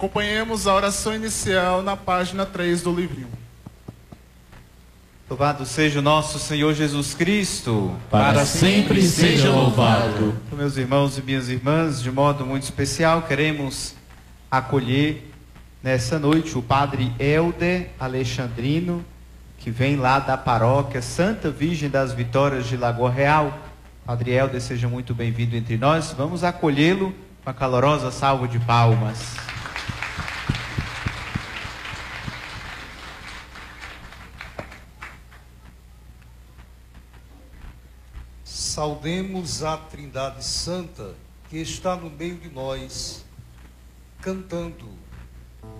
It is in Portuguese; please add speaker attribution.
Speaker 1: Acompanhemos a oração inicial na página 3 do livrinho.
Speaker 2: Louvado seja o nosso Senhor Jesus Cristo.
Speaker 3: Para sempre seja louvado.
Speaker 2: Meus irmãos e minhas irmãs, de modo muito especial, queremos acolher nessa noite o Padre Helder Alexandrino, que vem lá da paróquia Santa Virgem das Vitórias de Lagoa Real. Padre Helder, seja muito bem-vindo entre nós. Vamos acolhê-lo com a calorosa salva de palmas.
Speaker 4: Saudemos a Trindade Santa que está no meio de nós, cantando